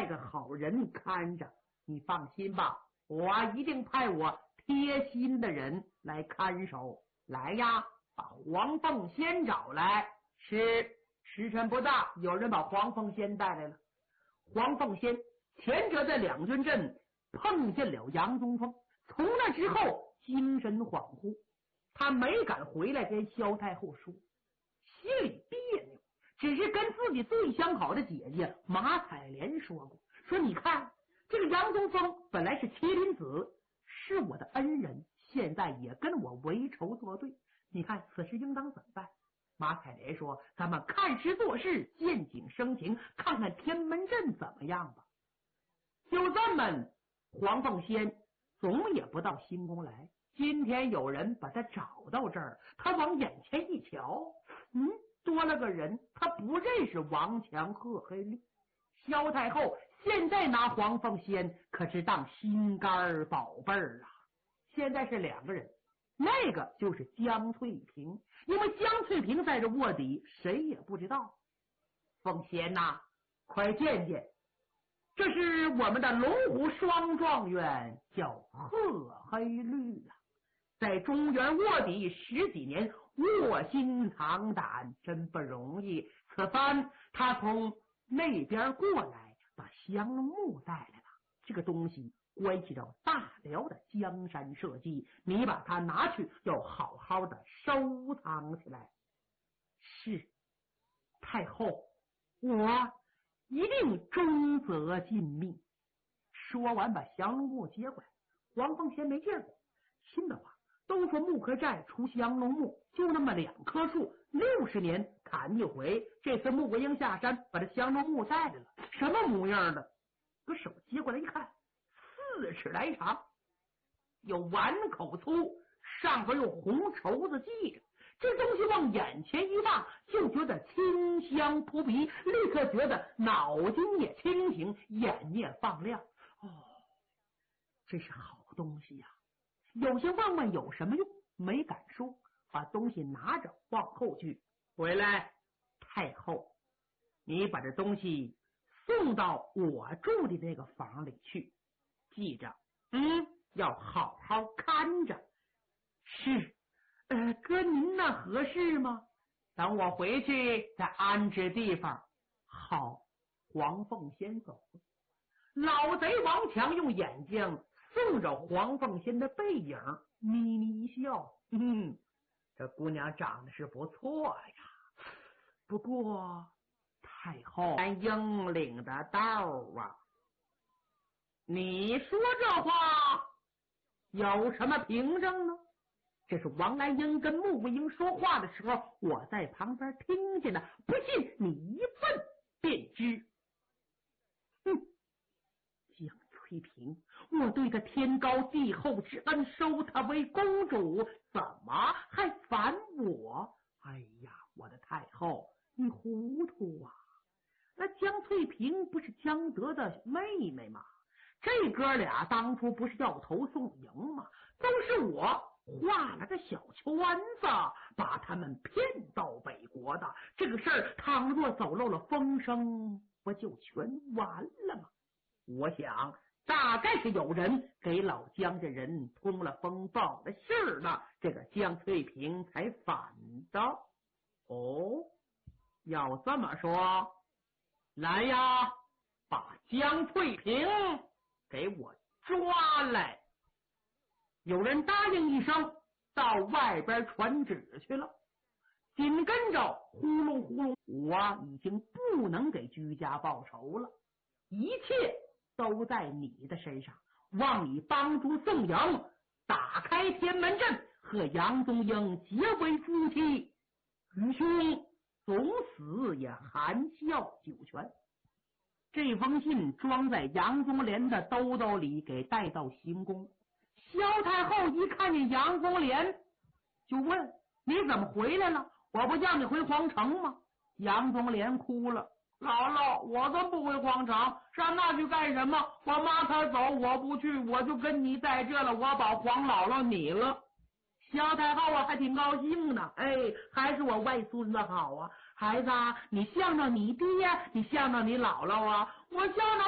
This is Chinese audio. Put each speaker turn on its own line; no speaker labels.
派个好人看着。你放心吧，我一定派我贴心的人来看守。来呀，把黄凤仙找来。是，时辰不大，有人把黄凤仙带来了。黄凤仙前者在两军阵碰见了杨宗峰，从那之后精神恍惚，他没敢回来跟萧太后说，心里别扭，只是跟自己最相好的姐姐马采莲说过，说你看这个杨宗峰本来是麒麟子，是我的恩人，现在也跟我为仇作对，你看此事应当怎么办？马采莲说，咱们看时做事，见景生情，看看天门阵怎么样吧。就这么，黄凤仙总也不到新宫来，今天有人把他找到这儿，他往眼前一瞧，多了个人，他不认识王强、贺黑丽。萧太后现在拿黄凤仙可是当心肝宝贝儿啊！现在是两个人，那个就是江翠萍，因为江翠萍在这卧底，谁也不知道。凤仙呐，快见见，这是我们的龙虎双状元，叫贺黑绿啊，在中原卧底10几年，卧薪尝胆，真不容易。此番他从那边过来，把降龙木带来了，这个东西关系到大辽的江山社稷，你把它拿去，要好好的收藏起来。是，太后，我一定忠则尽命。说完把降龙木接过来，黄凤仙没见过，新的话都说木刻寨出降龙木，就那么2棵树，60年砍一回。这次穆桂英下山，把这降龙木带来了，什么模样的？把手接过来一看，4尺来长，有碗口粗，上边有红绸子系着。这东西往眼前一望，就觉得清香扑鼻，立刻觉得脑筋也清醒，眼也放亮。这是好东西呀！有些问问有什么用，没敢说，把东西拿着往后去。回来，太后，你把这东西送到我住的那个房里去，记着，要好好看着。是，哥您那合适吗？等我回去再安置地方。好，黄凤仙走了。老贼王强用眼睛送着黄凤仙的背影，咪咪一笑，这姑娘长得是不错呀。不过太后蓝英领的道啊，你说这话有什么凭证呢？这是王兰英跟穆桂英说话的时候，我在旁边听见的，不信你一问便知。江翠萍，我对他天高地厚之恩，收她为公主，怎么还烦我？哎呀，我的太后，你糊涂啊！那江翠萍不是江德的妹妹吗？这哥俩当初不是要头送迎吗？都是我画了个小圈子，把他们骗到北国的。这个事儿倘若走漏了风声，不就全完了吗？我想大概是有人给老江家人通了风报的信儿了，这个江翠萍才反的。要这么说，来呀，把江翠萍给我抓来。有人答应一声，到外边传旨去了。紧跟着呼隆呼隆，我已经不能给居家报仇了，一切都在你的身上，望你帮助宋营打开天门阵，和杨宗英结为夫妻，愚兄总死也含笑九泉。这封信装在杨宗廉的兜兜里，给带到行宫。萧太后一看见杨宗廉，就问：你怎么回来了？我不叫你回皇城吗？杨宗廉哭了：姥姥，我都不回皇城，上那去干什么？我妈她走，我不去，我就跟你在这了，我保皇姥姥你了。萧太后还挺高兴呢，还是我外孙子好啊。孩子，你向着你爹，你向着你姥姥啊。我向着